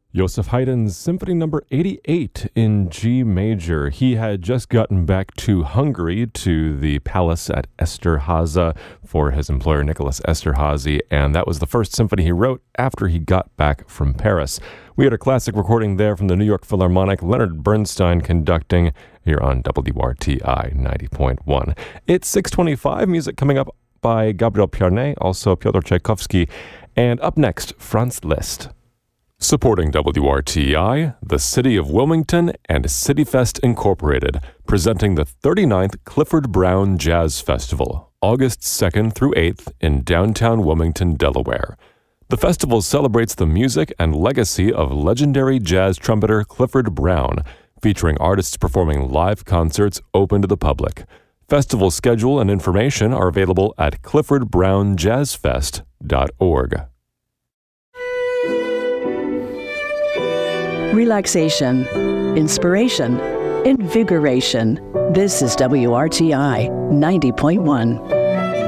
Joseph Haydn's Symphony No. 88 in G major. He had just gotten back to Hungary, to the palace at Esterházy for his employer Nicholas Esterházy, and that was the first symphony he wrote after he got back from Paris. We had a classic recording there from the New York Philharmonic, Leonard Bernstein conducting, here on WRTI 90.1. It's 6:25, music coming up by Gabriel Piarnet, also Pyotr Tchaikovsky, and up next, Franz Liszt. Supporting WRTI, the City of Wilmington and CityFest Incorporated, presenting the 39th Clifford Brown Jazz Festival, August 2nd through 8th in downtown Wilmington, Delaware. The festival celebrates the music and legacy of legendary jazz trumpeter Clifford Brown, featuring artists performing live concerts open to the public. Festival schedule and information are available at cliffordbrownjazzfest.org. Relaxation, inspiration, invigoration. This is WRTI 90.1.